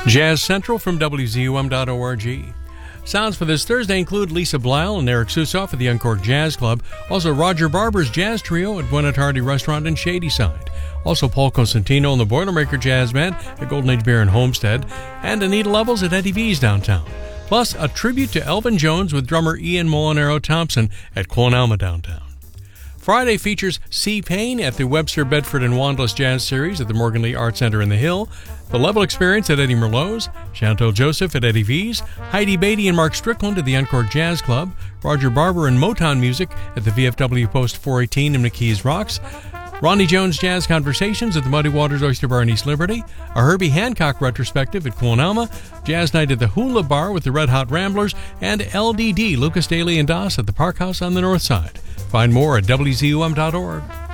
Jazz Central from WZUM.org. Sounds for this Thursday include Lisa Blyle and Eric Susoff at the Uncorked Jazz Club. Also, Roger Barber's Jazz Trio at Gwinnett Hardy Restaurant in Shadyside. Also, Paul Cosentino and the Boilermaker Jazz Band at Golden Age Beer in Homestead. And Anita Levels at Eddie V's downtown. Plus, a tribute to Elvin Jones with drummer Ian Molinaro Thompson at Clonalma downtown. Friday features C. Payne at the Webster, Bedford, and Wanдлess Jazz Series at the Morgan Lee Art Center in the Hill, The Level Experience at Eddie Merlot's, Chantal Joseph at Eddie V's, Heidi Beatty and Mark Strickland at the Uncorked Jazz Club, Roger Barber and Motown Music at the VFW Post 418 in McKees Rocks, Ronnie Jones Jazz Conversations at the Muddy Waters Oyster Bar in East Liberty, a Herbie Hancock retrospective at Clonalma, Jazz Night at the Hula Bar with the Red Hot Ramblers, and LDD, Lucas Daly and Doss at the Park House on the North Side. Find more at WZUM.org.